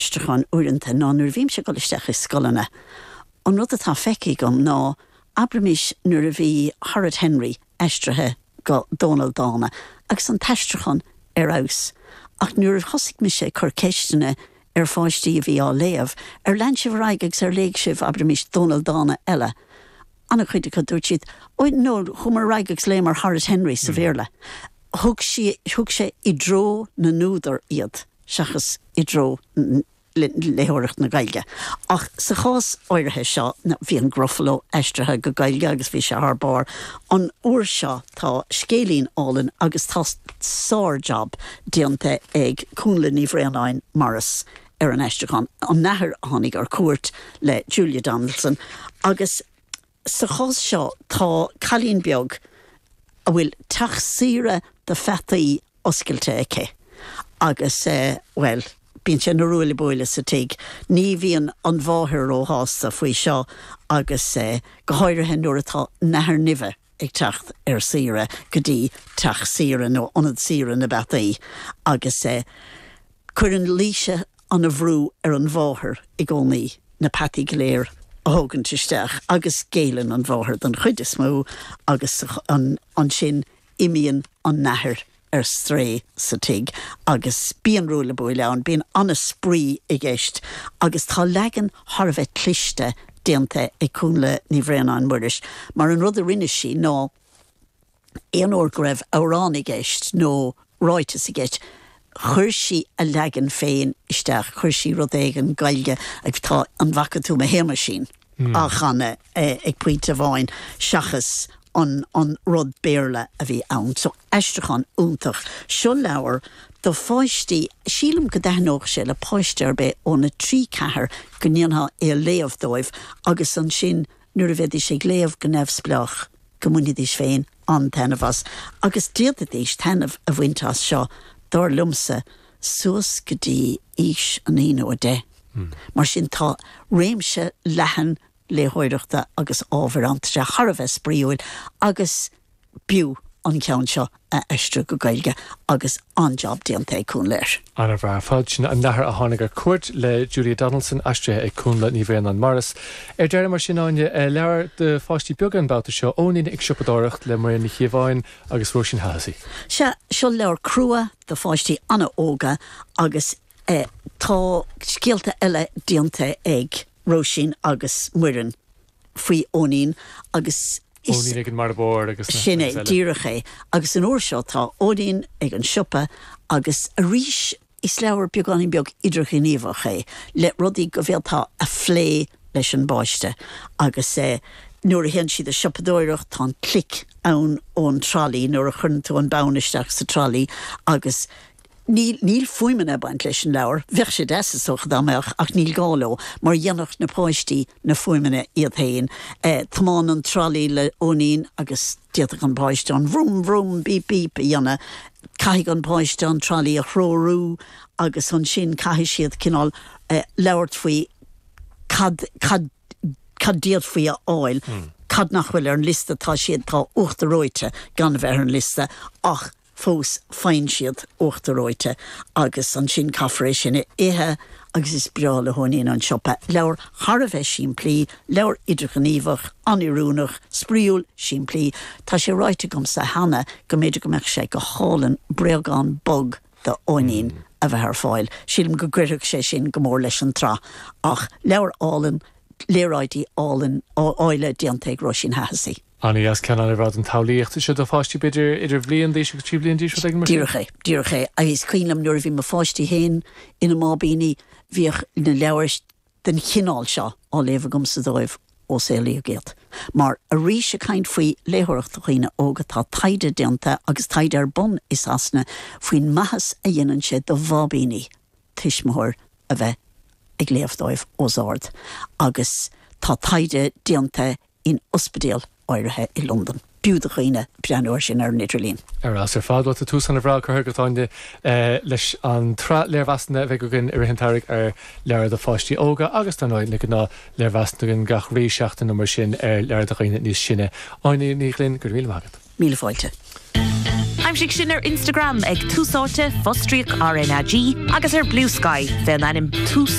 Stachan uanta ná nuair bhím se go isteach is scolanna. An rud atá feici gom ná abramis nuair a bhí Harold Henry eistrathe go Donald Dána agus an teistrachan aus. Ach nuair thosig mi sé chur céisteanna fáistí a bhí á léamh lean sibh raigeags léig sibh abramis Donald Dána eile. Anna chuide go dúirt siad, oid nó chumar raigeags lé mar Harold Henry sa bhéirle. Thug sé I dro na núdar iad, seachas I dro léthireacht na Gaeilge. Ach sa chás áirithe seo bhí an Gruffalo eistrathe go Gaeilge agus bhí sé thbáir an uair seo tá scélín álan agus tá sár job dianta ag cúnla ní bhréanáin maras an eistrachan an nethir tháinig ar cuairt le Julia Donaldson agus sa chás seo tá Cailín beag a bhfuil teachsaíre de fetaí oscailte aici agus well bíonn sé na ruúla buile sa tiig ní bhíonn an bháthir ó hásta faoi seo agus go háirithe nuair atá nethir nimhe ag teacht saoire go dtí teach saoire nó anad saoire na betaí agus chuir an líse an a bhrú an bháthir I gcónaí na Patí Léir a thugann isteach agus géalann an bháthir don chuid is mó agus an sin imíonn an nethir stré sa tiig agus bíon rúla buile an bíon anna sprí I gceist agus tá legan tharbheith cliste déanta ag cúnla ní bhréanáin muiris mar an rud a rinne sí ná éon uair go raibh árán I gceist nó ráitas I gceist chuir sí a legan féin isteach chuir sí rud éig an Gaeilge ag tá an bhacatú a héama sin a chana ag puinte bháin seachas an rud béirle a bhí ann. So eistrachan úntach seo leabhar do fáistí sílam go dehnóch sé le páistear be óna trí cethir go níonha léamh dóibh agus an sin nuair a bheití sé léamh go nefsblach go muinidís féin an tenamhas agus díadadís tenamh a bhaintas seo dar lumsa suas go dtí ís an ino a de. Mar sin tá réimse lehan léthóireachta agus ábharanta tharbheith spríúil agus biú an ceann seo a eistre go Gaeilge agus an job déanta ag cún leir. Anna bhar fád sin an nethir a tháinig ar cuairt le Julia Donaldson eistrathe ag cúnla ní bhréanáin maras. Deir mar sin áine leabhar de fáistí beag an báta seo ónín ag siopadóireacht le mar na chéamháin agus ruair sin hasaí. Seo leabhar crua de fáistí anna óga agus tá scéalta eile déanta ag Róisín agus muireann faoi ónín agus ónín ag an mar bór agus sinné díreché agus an uair seo tá ónín ag an siopa agus a ríis is leabhar beagán beag idirghníomhaché le rudaí go bhfuiltá a phlé leis an báiste agus nuair a hen siad a siopadóireacht tá clic ann ón tralaí nuair a chun tú an bánisteach sa tralaí agus Níl fuimena baint leis an leabhar, bheith sé deasaach dameach ach níl gáó mar dhéanach na páistí na fuimena iad féin. Támán an tralaí le ónín agus diaach an páiste an bhrúm bíp bíp a dhéanana caiigh an páiste an tralaí a chrórú agus an sin caiigh siad cinál leabhart faoi cad diad faoi a áil cad nach bhfuil ar an lista tá siad tá uachta roite gan bheith ar an lista ach fós féin siad uachtaróite agus an sin caffréis sin éthe agus is breála hóíon an siopa leabhar tharbheith siimplí, leabhar idirghníomhach, anirúnach, spríúil siimplí. Tá sé ráite gom sa hana go méidir go meach sé go hálan breagán bog de óín a bheith ar fáil. Sílim go gcuireadh sé sin go mór leis an trá ach leabhar álan, léráidí álan áile déanta ag Róisín hasaí. Anna as ceanna le rád an tálaíochta seo do fáistí beidir idir bblion díos go trí blion díos ag mar. Díreché agus cuilam nuair a bhí mar fáistí héin ina mábíní bhíoh na leabhar den chinál seo á léamh gom sa dóibh ó saolaí a géalt. Mar a ríis a caint faoi léthireachta chuoine óga tá taide déanta agus taide ar bun is asna faoin maithas a dhéanann sé do bhábíní tuismthir a bheith ag léamhdóibh ó Zard agus tá taide déanta in ospidéal áirithe I London. Búdachine breanúir sin ar Nidirlín. As fád a tú san a bhrá chu gotáinde leis an léirhheasna bheith go gin rihantáigh ar leir de fáistí óga agus tá náid le ná léirhheasna gin gach rééisseachta nó mar sin ar leir a chuine níos sinne. Áine ní linn gur míle mágad. Míle fáilte. Aimsigh sin ar Instagram ag túsáte Fostriach RNAG agus ar Blue Sky, fe'n anim tús